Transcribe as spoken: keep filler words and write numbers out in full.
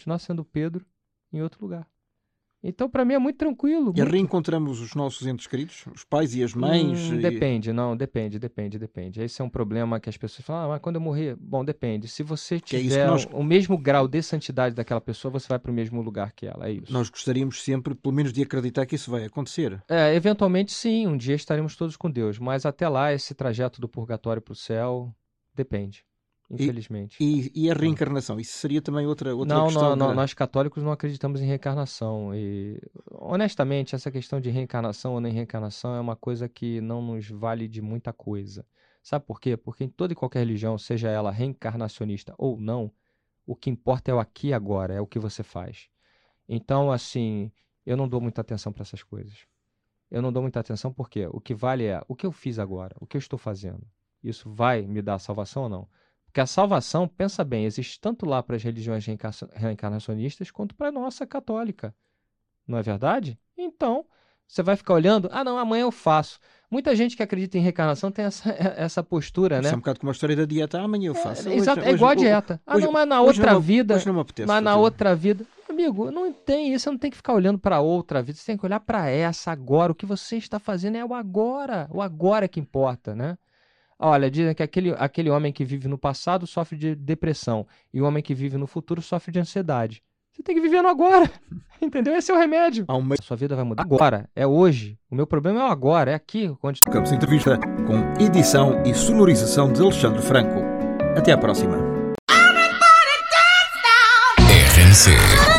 continuar sendo Pedro em outro lugar. Então, para mim, é muito tranquilo. E muito... reencontramos os nossos entes queridos? Os pais e as mães? Hum, e... Depende, não, depende, depende, depende. Esse é um problema que as pessoas falam, ah, mas quando eu morrer... Bom, depende. Se você Que é isso tiver que nós- o mesmo grau de santidade daquela pessoa, você vai para o mesmo lugar que ela, é isso. Nós gostaríamos sempre, pelo menos, de acreditar que isso vai acontecer. É, eventualmente, sim, um dia estaremos todos com Deus. Mas até lá, esse trajeto do purgatório para o céu, depende, infelizmente. E, e a reencarnação? Isso seria também outra, outra Não, questão. não, não, da- nós católicos não acreditamos em reencarnação. E, honestamente, essa questão de reencarnação ou nem reencarnação é uma coisa que não nos vale de muita coisa. Sabe por quê? Porque em toda e qualquer religião, seja ela reencarnacionista ou não, o que importa é o aqui e agora, é o que você faz. Então, assim, eu não dou muita atenção para essas coisas. Eu não dou muita atenção porque o que vale é o que eu fiz agora, o que eu estou fazendo. Isso vai me dar salvação ou não? Porque a salvação, pensa bem, existe tanto lá para as religiões reenca- reencarnacionistas quanto para a nossa católica. Não é verdade? Então, você vai ficar olhando, ah não, amanhã eu faço. Muita gente que acredita em reencarnação tem essa, essa postura, Isso é né? um bocado como a história da dieta. Ah, amanhã eu faço. É, exato, é igual a dieta. Ah hoje- não, mas na hoje outra não me- vida... Hoje não me apetece Mas na fazer. outra vida... Amigo, não tem isso, você não tem que ficar olhando para outra vida, você tem que olhar para essa agora. O que você está fazendo é o agora. O agora é que importa, né? Olha, dizem que aquele, aquele homem que vive no passado sofre de depressão e o homem que vive no futuro sofre de ansiedade. Você tem que viver no agora, entendeu? Esse é o remédio. Há um meio A sua vida vai mudar agora, é hoje. O meu problema é o agora, é aqui. Onde... Campos Entrevista com edição e sonorização de Alexandre Franco. Até à próxima. R N C